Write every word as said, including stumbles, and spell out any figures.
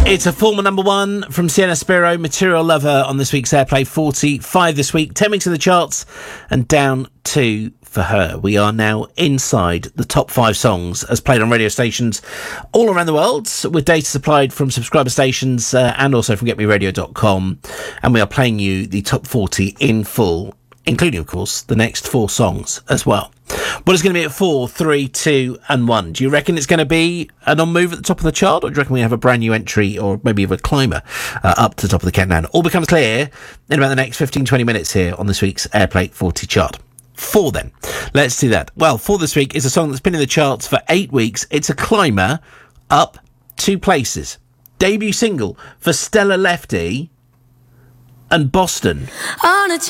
It's a former number one from Sienna Spiro, Material Lover, on this week's Airplay forty-five this week. Ten weeks in the charts and down two for her. We are now inside the top five songs as played on radio stations all around the world, with data supplied from subscriber stations uh, and also from get me radio dot com. And we are playing you the top forty in full, including, of course, the next four songs as well. What is going to be at four, three, two, and one? Do you reckon it's going to be an on move at the top of the chart, or do you reckon we have a brand new entry, or maybe even a climber uh, up to the top of the countdown? All becomes clear in about the next fifteen, twenty minutes here on this week's Airplay forty chart. Four then. Let's do that. Well, four this week is a song that's been in the charts for eight weeks. It's a climber up two places. Debut single for Stella Lefty and Boston. On a